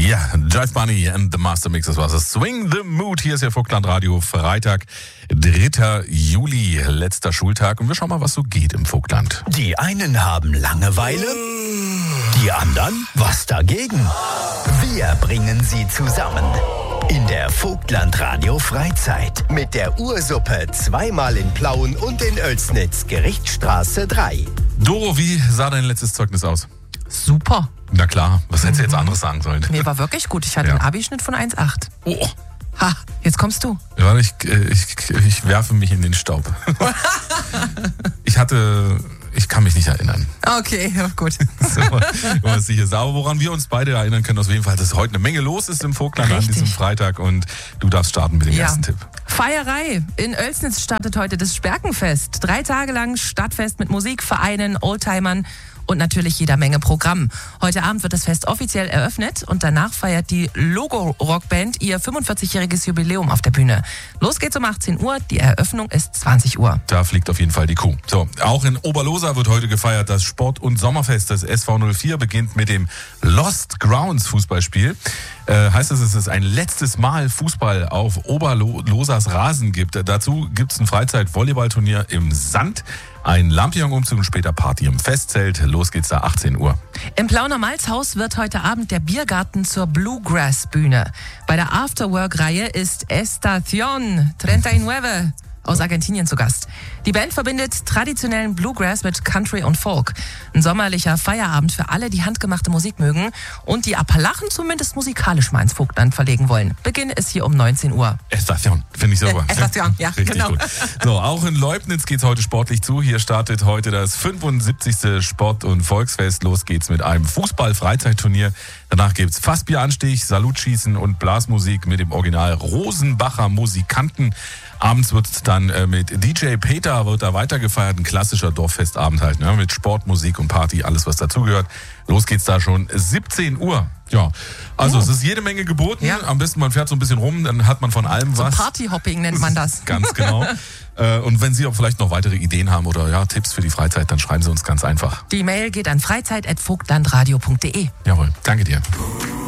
Ja, Jive Bunny and the Master Mix, das war's. Swing the Mood, hier ist ja Vogtland Radio, Freitag, 3. Juli, letzter Schultag. Und wir schauen mal, was so geht im Vogtland. Die einen haben Langeweile, die anderen was dagegen. Wir bringen sie zusammen. In der Vogtland Radio Freizeit mit der Ursuppe zweimal in Plauen und in Oelsnitz, Gerichtsstraße 3. Doro, wie sah dein letztes Zeugnis aus? Super. Na klar, was hättest du jetzt anderes sagen sollen? Nee, war wirklich gut. Ich hatte einen Abischnitt von 1,8. Oh. Ha, jetzt kommst du. Ja, ich werfe mich in den Staub. Ich kann mich nicht erinnern. Okay, ja, gut. So, sicher sauber, woran wir uns beide erinnern können, auf jeden Fall, dass heute eine Menge los ist im Vogtland an diesem Freitag und du darfst starten mit dem ersten Tipp. Feierei. In Oelsnitz startet heute das Sperkenfest. 3 Tage lang Stadtfest mit Musik, Vereinen, Oldtimern und natürlich jeder Menge Programm. Heute Abend wird das Fest offiziell eröffnet und danach feiert die Logo-Rockband ihr 45-jähriges Jubiläum auf der Bühne. Los geht's um 18 Uhr, die Eröffnung ist 20 Uhr. Da fliegt auf jeden Fall die Kuh. So, auch in Oberlosa wird heute gefeiert das Sport- und Sommerfest. Das SV04 beginnt mit dem Lost Grounds Fußballspiel. Heißt es, dass es ein letztes Mal Fußball auf Oberlosas Rasen gibt. Dazu gibt es ein Freizeit-Volleyballturnier im Sand, ein Lampion-Umzug und später Party im Festzelt. Los geht's da 18 Uhr. Im Plauner Malzhaus wird heute Abend der Biergarten zur Bluegrass-Bühne. Bei der Afterwork-Reihe ist Estación 39 aus Argentinien zu Gast. Die Band verbindet traditionellen Bluegrass mit Country und Folk. Ein sommerlicher Feierabend für alle, die handgemachte Musik mögen und die Appalachen zumindest musikalisch mal ins Vogtland verlegen wollen. Beginn ist hier um 19 Uhr. Estación, finde ich super. Estación, ja, richtig genau. Gut. So, auch in Leubnitz geht's heute sportlich zu. Hier startet heute das 75. Sport- und Volksfest. Los geht's mit einem Fußball-Freizeitturnier. Danach gibt's Fassbieranstich, Salutschießen und Blasmusik mit dem Original Rosenbacher Musikanten. Abends wird dann mit DJ Peter wird da weitergefeiert, ein klassischer Dorffestabend halt, ne? Mit Sport, Musik und Party, alles was dazugehört. Los geht's da schon 17 Uhr. Ja, also es ist jede Menge geboten. Ja. Am besten man fährt so ein bisschen rum, dann hat man von allem was. Partyhopping nennt man das. Ganz genau. Und wenn Sie auch vielleicht noch weitere Ideen haben oder Tipps für die Freizeit, dann schreiben Sie uns ganz einfach. Die Mail geht an freizeit@vogtlandradio.de. Jawohl, danke dir.